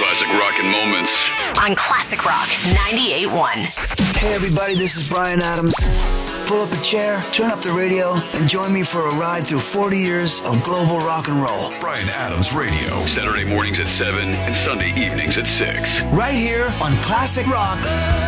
classic rockin' moments on Classic Rock 98.1. Hey everybody, this is Bryan Adams. Pull up a chair, turn up the radio, and join me for a ride through 40 years of global rock and roll. Bryan Adams Radio. Saturday mornings at 7 and Sunday evenings at 6. Right here on Classic Rock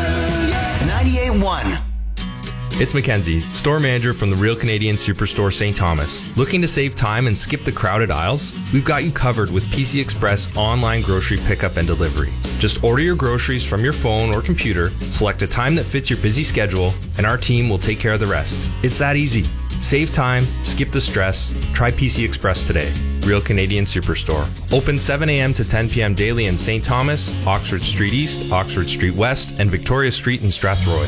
98.1. It's Mackenzie, store manager from the Real Canadian Superstore St. Thomas. Looking to save time and skip the crowded aisles? We've got you covered with PC Express online grocery pickup and delivery. Just order your groceries from your phone or computer, select a time that fits your busy schedule, and our team will take care of the rest. It's that easy. Save time, skip the stress. Try PC Express today. Real Canadian Superstore. Open 7 a.m. to 10 p.m. daily in St. Thomas, Oxford Street East, Oxford Street West, and Victoria Street in Strathroy.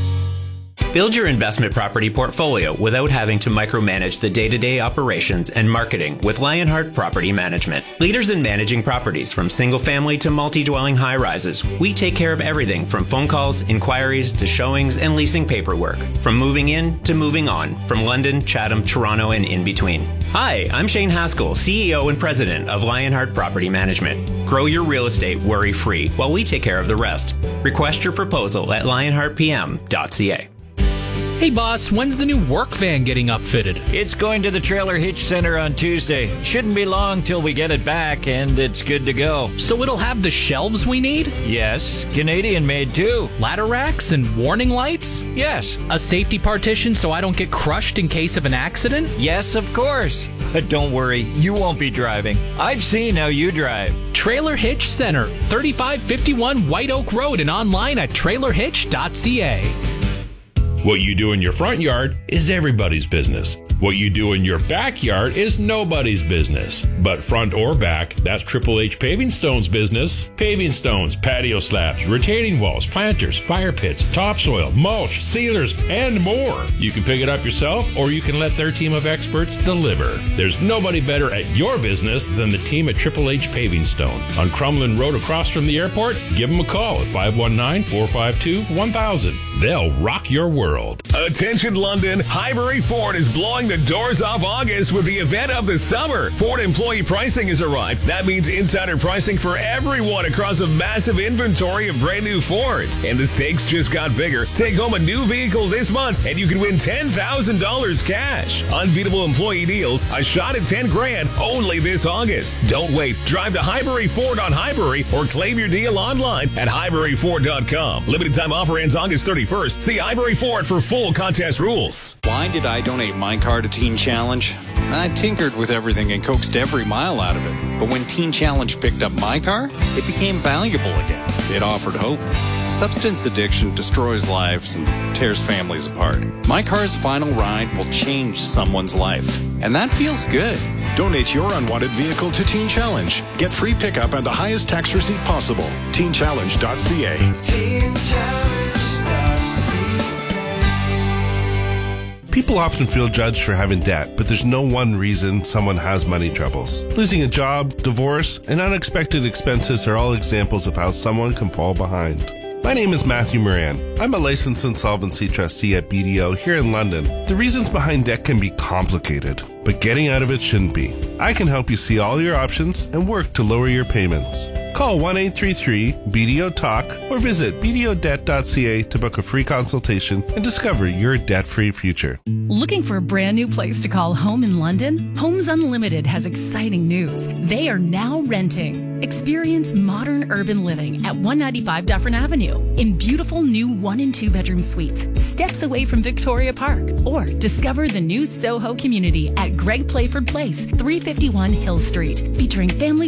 Build your investment property portfolio without having to micromanage the day-to-day operations and marketing with Lionheart Property Management. Leaders in managing properties from single-family to multi-dwelling high-rises, we take care of everything from phone calls, inquiries, to showings and leasing paperwork. From moving in to moving on, from London, Chatham, Toronto, and in between. Hi, I'm Shane Haskell, CEO and President of Lionheart Property Management. Grow your real estate worry-free while we take care of the rest. Request your proposal at lionheartpm.ca. Hey boss, when's the new work van getting upfitted? It's going to the Trailer Hitch Center on Tuesday. Shouldn't be long till we get it back and it's good to go. So it'll have the shelves we need? Yes, Canadian made too. Ladder racks and warning lights? Yes. A safety partition so I don't get crushed in case of an accident? Yes, of course. But don't worry, you won't be driving. I've seen how you drive. Trailer Hitch Center, 3551 White Oak Road, and online at trailerhitch.ca. What you do in your front yard is everybody's business. What you do in your backyard is nobody's business. But front or back, that's Triple H Paving Stone's business. Paving stones, patio slabs, retaining walls, planters, fire pits, topsoil, mulch, sealers, and more. You can pick it up yourself or you can let their team of experts deliver. There's nobody better at your business than the team at Triple H Paving Stone. On Crumlin Road across from the airport, give them a call at 519-452-1000. They'll rock your world. Attention London, Highbury Ford is blowing the doors off August with the event of the summer. Ford employee pricing has arrived. That means insider pricing for everyone across a massive inventory of brand new Fords. And the stakes just got bigger. Take home a new vehicle this month and you can win $10,000 cash. Unbeatable employee deals, a shot at 10 grand only this August. Don't wait. Drive to Highbury Ford on Highbury or claim your deal online at highburyford.com. Limited time offer ends August 31st. See Highbury Ford for full contest rules. Why did I donate my car to Teen Challenge? I tinkered with everything and coaxed every mile out of it. But when Teen Challenge picked up my car, it became valuable again. It offered hope. Substance addiction destroys lives and tears families apart. My car's final ride will change someone's life. And that feels good. Donate your unwanted vehicle to Teen Challenge. Get free pickup and the highest tax receipt possible. TeenChallenge.ca. TeenChallenge.ca. People often feel judged for having debt, but there's no one reason someone has money troubles. Losing a job, divorce, and unexpected expenses are all examples of how someone can fall behind. My name is Matthew Moran. I'm a licensed insolvency trustee at BDO here in London. The reasons behind debt can be complicated, but getting out of it shouldn't be. I can help you see all your options and work to lower your payments. Call 1-833-BDO-TALK or visit bdodebt.ca to book a free consultation and discover your debt-free future. Looking for a brand new place to call home in London? Homes Unlimited has exciting news. They are now renting. Experience modern urban living at 195 Dufferin Avenue in beautiful new 1 and 2 bedroom suites, steps away from Victoria Park. Or discover the new Soho community at Greg Playford Place, 351 Hill Street, featuring family